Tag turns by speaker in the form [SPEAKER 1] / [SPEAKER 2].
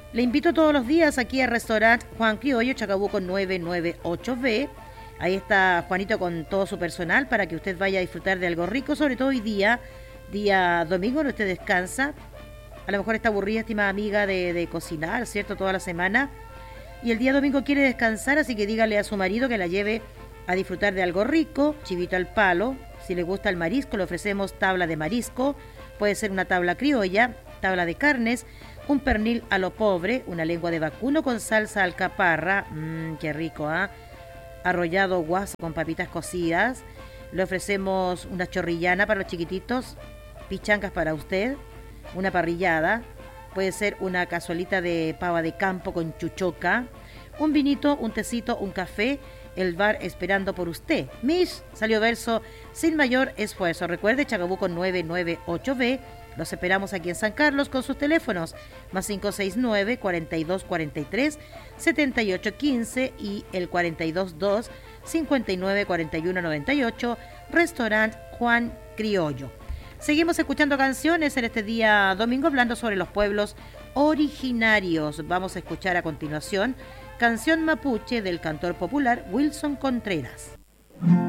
[SPEAKER 1] Le invito todos los días aquí al restaurante Juan Criollo, Chacabuco 998B. Ahí está Juanito con todo su personal para que usted vaya a disfrutar de algo rico, sobre todo hoy día domingo, no usted descansa. A lo mejor está aburrida, estimada amiga, de cocinar, ¿cierto? Toda la semana. Y el día domingo quiere descansar, así que dígale a su marido que la lleve a disfrutar de algo rico, chivito al palo. Si le gusta el marisco, le ofrecemos tabla de marisco. Puede ser una tabla criolla, tabla de carnes, un pernil a lo pobre, una lengua de vacuno con salsa alcaparra. Qué rico, ¿ah? Arrollado guaso con papitas cocidas. Le ofrecemos una chorrillana para los chiquititos, pichancas para usted, una parrillada. Puede ser una cazuelita de pava de campo con chuchoca, un vinito, un tecito, un café, el bar esperando por usted. Mish, salió verso sin mayor esfuerzo. Recuerde, Chacabuco 998B. Los esperamos aquí en San Carlos con sus teléfonos más 569 4243 7815 y el 422 594198. Restaurant Juan Criollo. Seguimos escuchando canciones en este día domingo, hablando sobre los pueblos originarios. Vamos a escuchar a continuación canción mapuche del cantor popular Wilson Contreras.